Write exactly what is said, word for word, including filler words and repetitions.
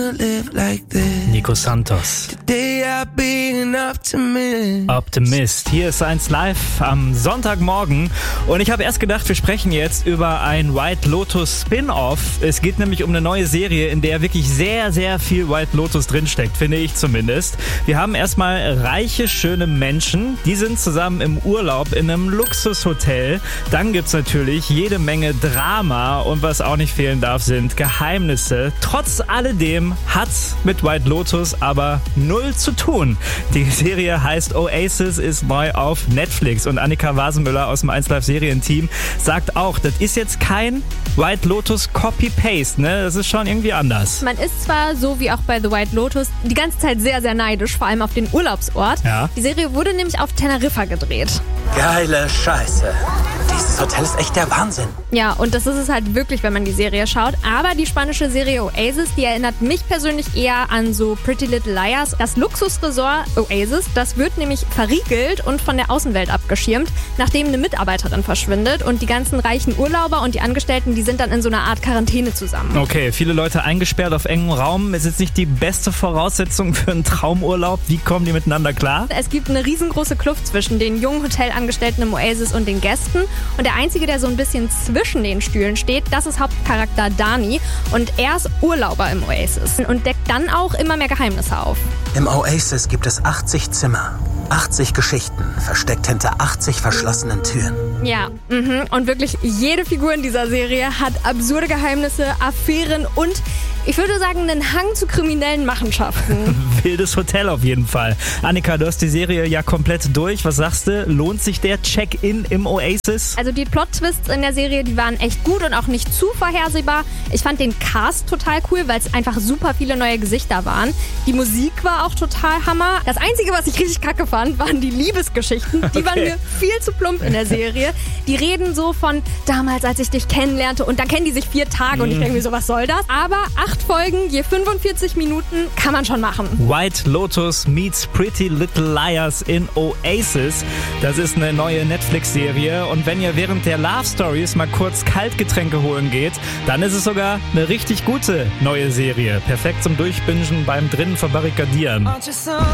Nico Santos. Optimist. Hier ist eins live am Sonntagmorgen und ich habe erst gedacht, wir sprechen jetzt über ein White Lotus Spin-Off. Es geht nämlich um eine neue Serie, in der wirklich sehr, sehr viel White Lotus drinsteckt, finde ich zumindest. Wir haben erstmal reiche, schöne Menschen, die sind zusammen im Urlaub in einem Luxushotel. Dann gibt's natürlich jede Menge Drama und was auch nicht fehlen darf, sind Geheimnisse. Trotz alledem hat's mit White Lotus aber null zu tun. Die Serie heißt Oasis, ist neu auf Netflix und Annika Wasenmüller aus dem eins Live Serienteam sagt auch, das ist jetzt kein White Lotus Copy-Paste, ne? Das ist schon irgendwie anders. Man ist zwar, so wie auch bei The White Lotus, die ganze Zeit sehr, sehr neidisch, vor allem auf den Urlaubsort. Ja. Die Serie wurde nämlich auf Teneriffa gedreht. Geile Scheiße. Dieses Hotel ist echt der Wahnsinn. Ja, und das ist es halt wirklich, wenn man die Serie schaut. Aber die spanische Serie Oasis, die erinnert mich persönlich eher an so Pretty Little Liars. Das Luxusresort Oasis, das wird nämlich verriegelt und von der Außenwelt abgeschirmt, nachdem eine Mitarbeiterin verschwindet. Und die ganzen reichen Urlauber und die Angestellten, die sind dann in so einer Art Quarantäne zusammen. Okay, viele Leute eingesperrt auf engem Raum. Ist jetzt nicht die beste Voraussetzung für einen Traumurlaub. Wie kommen die miteinander klar? Es gibt eine riesengroße Kluft zwischen den jungen Hotelangestellten im Oasis und den Gästen. Und der Einzige, der so ein bisschen zwischen den Stühlen steht, das ist Hauptcharakter Dani. Und er ist Urlauber im Oasis und deckt dann auch immer mehr Geheimnisse auf. Im Oasis gibt es achtzig Zimmer, achtzig Geschichten, versteckt hinter achtzig verschlossenen Türen. Ja, mhm. Und wirklich jede Figur in dieser Serie hat absurde Geheimnisse, Affären und, ich würde sagen, einen Hang zu kriminellen Machenschaften. Wildes Hotel auf jeden Fall. Annika, du hast die Serie ja komplett durch. Was sagst du? Lohnt sich der Check-in im Oasis? Also die Plot-Twists in der Serie, die waren echt gut und auch nicht zu vorhersehbar. Ich fand den Cast total cool, weil es einfach super viele neue Gesichter waren. Die Musik war auch total Hammer. Das Einzige, was ich richtig kacke fand, waren die Liebesgeschichten. Die okay. waren mir viel zu plump in der Serie. Die reden so von damals, als ich dich kennenlernte und dann kennen die sich vier Tage mm. und ich denke mir so, was soll das? Aber acht Folgen, je fünfundvierzig Minuten, kann man schon machen. White Lotus meets Pretty Little Liars in Oasis. Das ist eine neue Netflix-Serie und wenn ihr während der Love Stories mal kurz Kaltgetränke holen geht, dann ist es sogar eine richtig gute neue Serie. Perfekt zum Durchbingen beim drinnen verbarrikadieren.